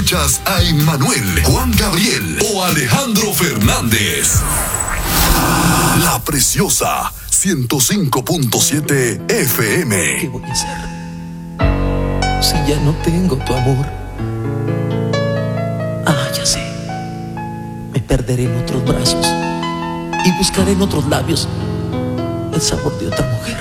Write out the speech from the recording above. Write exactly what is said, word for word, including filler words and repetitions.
escuchas a Emmanuel, Juan Gabriel o Alejandro Fernández. La Preciosa ciento cinco punto siete F M. ¿Qué voy a hacer si ya no tengo tu amor? Ah, ya sé. Me perderé en otros brazos y buscaré en otros labios el sabor de otra mujer.